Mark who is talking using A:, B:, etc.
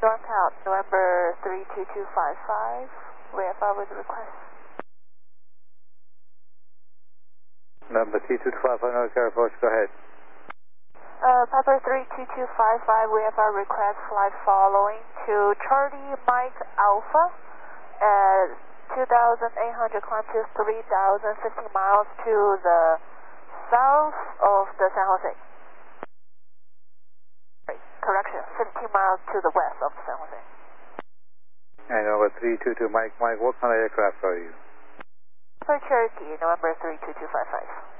A: Storm Cloud, November 32255. Verify with request.
B: Number T225, North Carolina, go ahead.
A: Pepper 32255, we have our request flight following to Charlie Mike Alpha at 2,800 climb to 3,050 miles to the south of the San Jose. Correction, 15 miles to the west of San Jose.
B: And number 322, Mike, what kind of aircraft are you?
A: For Cherokee, November 32255.